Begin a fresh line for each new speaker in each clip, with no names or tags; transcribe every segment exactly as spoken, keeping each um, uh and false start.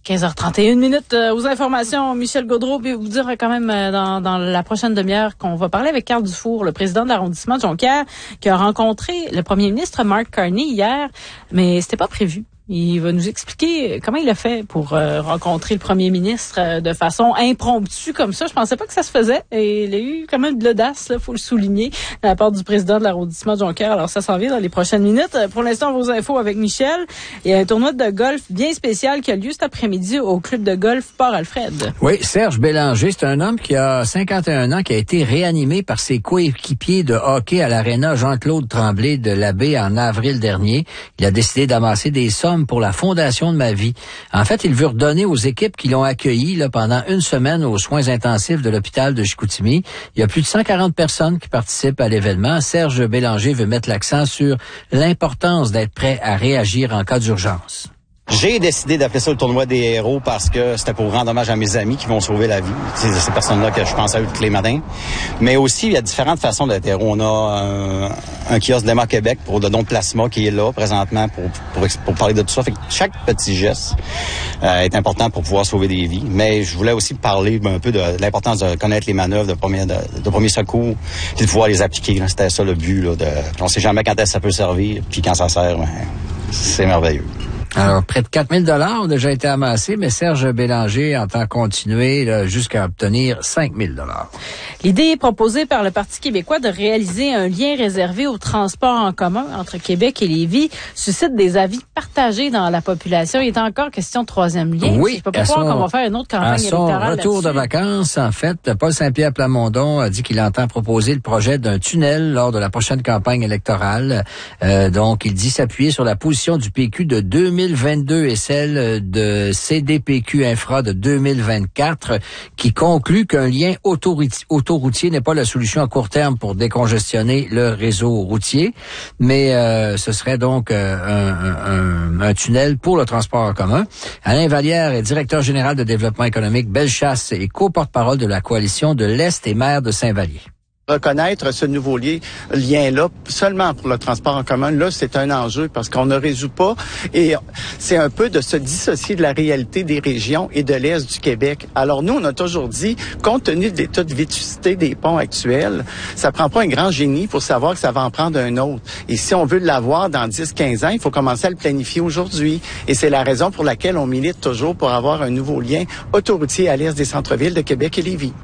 quinze heures trente et une minutes euh, aux informations. Michel Gaudreault, puis vous dire quand même euh, dans, dans la prochaine demi-heure qu'on va parler avec Carl Dufour, le président de l'arrondissement de Jonquière, qui a rencontré le premier ministre Mark Carney hier, mais c'était pas prévu. Il va nous expliquer comment il a fait pour euh, rencontrer le premier ministre euh, de façon impromptue comme ça. Je pensais pas que ça se faisait. Et il a eu quand même de l'audace, là, faut le souligner, de la part du président de l'arrondissement de Jonquière. Alors ça s'en vient dans les prochaines minutes. Pour l'instant, vos infos avec Michel. Il y a un tournoi de golf bien spécial qui a lieu cet après-midi au club de golf Port-Alfred.
Oui, Serge Bélanger, c'est un homme qui a cinquante et un ans, qui a été réanimé par ses coéquipiers de hockey à l'aréna Jean-Claude Tremblay de l'Abbé en avril dernier. Il a décidé d'amasser des sommes pour la Fondation de ma vie. En fait, il veut redonner aux équipes qui l'ont accueilli là, pendant une semaine aux soins intensifs de l'hôpital de Chicoutimi. Il y a plus de cent quarante personnes qui participent à l'événement. Serge Bélanger veut mettre l'accent sur l'importance d'être prêt à réagir en cas d'urgence.
J'ai décidé d'appeler ça le tournoi des héros parce que c'était pour rendre hommage à mes amis qui vont sauver la vie. C'est ces personnes-là que je pense à eux tous les matins. Mais aussi, il y a différentes façons d'être héros. On a un, un kiosque d'Emma Québec pour le don de plasma qui est là présentement pour, pour, pour parler de tout ça. Fait que chaque petit geste euh, est important pour pouvoir sauver des vies. Mais je voulais aussi parler un peu de, de l'importance de connaître les manœuvres de premier, de, de premier secours et de pouvoir les appliquer. Là. C'était ça le but. Là, de, on ne sait jamais quand ça peut servir. Puis quand ça sert, ben, c'est merveilleux.
Alors, près de quatre mille dollars ont déjà été amassés, mais Serge Bélanger entend continuer là, jusqu'à obtenir cinq mille dollars.
L'idée est proposée par le Parti québécois de réaliser un lien réservé au transport en commun entre Québec et Lévis suscite des avis partagés dans la population. Il est encore question de troisième lien.
Oui,
je peux pas croire qu'on va faire une autre campagne
à son
électorale
retour
là-dessus.
de vacances, en fait, Paul Saint-Pierre Plamondon a dit qu'il entend proposer le projet d'un tunnel lors de la prochaine campagne électorale. Euh, donc, il dit s'appuyer sur la position du P Q de deux mille vingt-deux et celle de C D P Q Infra de deux mille vingt-quatre, qui conclut qu'un lien autoroutier, autoroutier n'est pas la solution à court terme pour décongestionner le réseau routier, mais euh, ce serait donc euh, un, un, un tunnel pour le transport en commun. Alain Vallière est directeur général de développement économique Bellechasse et co-porte-parole de la coalition de l'Est et maire de Saint-Vallier.
Reconnaître ce nouveau lien, lien-là seulement pour le transport en commun, là, c'est un enjeu parce qu'on ne résout pas et c'est un peu de se dissocier de la réalité des régions et de l'Est du Québec. Alors nous, on a toujours dit, compte tenu de l'état de vétusté des ponts actuels, ça prend pas un grand génie pour savoir que ça va en prendre un autre. Et si on veut l'avoir dans dix à quinze ans, il faut commencer à le planifier aujourd'hui. Et c'est la raison pour laquelle on milite toujours pour avoir un nouveau lien autoroutier à l'Est des centres-villes de Québec et Lévis.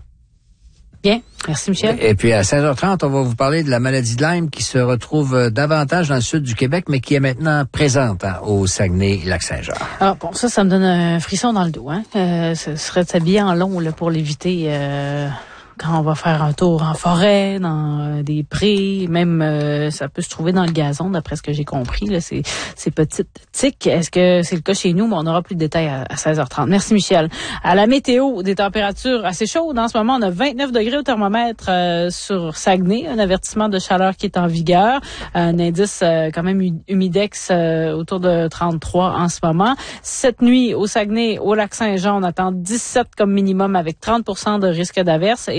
Bien. Merci, Michel.
Et puis, à seize heures trente, on va vous parler de la maladie de Lyme qui se retrouve davantage dans le sud du Québec, mais qui est maintenant présente hein, au Saguenay-Lac-Saint-Jean.
Ah, bon, ça, ça me donne un frisson dans le dos, hein. Euh, ce serait de s'habiller en long, là, pour l'éviter, euh, quand on va faire un tour en forêt, dans euh, des prés, même, euh, ça peut se trouver dans le gazon, d'après ce que j'ai compris, là, ces, ces petites tiques. Est-ce que c'est le cas chez nous? Mais on aura plus de détails à, à seize heures trente. Merci, Michel. À la météo, des températures assez chaudes. En ce moment, on a vingt-neuf degrés au thermomètre euh, sur Saguenay. Un avertissement de chaleur qui est en vigueur. Un indice euh, quand même humidex euh, autour de trente-trois en ce moment. Cette nuit, au Saguenay, au Lac-Saint-Jean, on attend dix-sept comme minimum avec trente pour cent de risque d'averse.